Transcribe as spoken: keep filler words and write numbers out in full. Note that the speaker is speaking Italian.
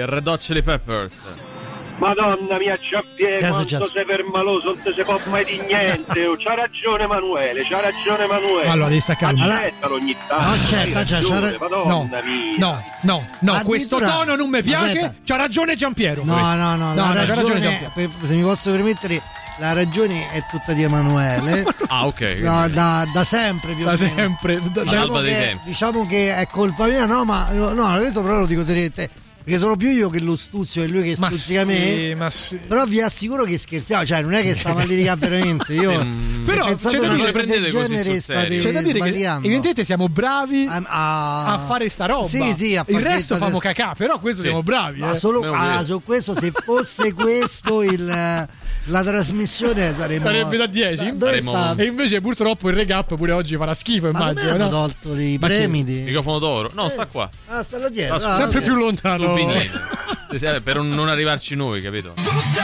Red Hot Chili Peppers. Madonna mia, Giampiero, quanto già... sei permaloso, non ti si può mai di niente. Oh, c'ha ragione Emanuele, c'ha ragione Emanuele. Allora devi staccare. Accettalo ogni tanto. No, certo, c'ha, c'ha ra- Madonna no, mia. no, no, no, questo tono non mi piace. Aspetta. C'ha ragione Giampiero. No, no, no, no, la no, ragione, c'ha ragione Giampiero. per- se mi posso permettere, la ragione è tutta di Emanuele. Ah, ok. No, da, da sempre più o Da meno. sempre. Da, da, Diciamo dei che, tempi. diciamo che è colpa mia, no, ma no, questo però lo dico seriamente. Perché sono più io che lo stuzio e lui che ma stuzzica sì, me. ma sì. Però vi assicuro che scherziamo, cioè non è che stiamo a litigare veramente. Io Sì, però pensate c'è da una dire- cosa del prendete così genere sul state serio. C'è da dire che sbagliando. evidentemente siamo bravi a, a- a fare sta roba. Sì, sì, a il fare resto questa- famo cacà, però questo Sì. siamo bravi. Ma eh. solo Meno ah, questo. su questo, se fosse questo il, la trasmissione saremmo Sarebbe da dieci. Dove Saremmo- sta? E invece purtroppo il recap pure oggi farà schifo, Ma immagino. dove hanno No? tolto i Ma che- premi di... Microfono d'oro. No, sta qua. Ah, sta là dietro. Sta ah, Sempre ok. più Sul lontano. vignete. Sì, sì, per non arrivarci noi, capito? Tutta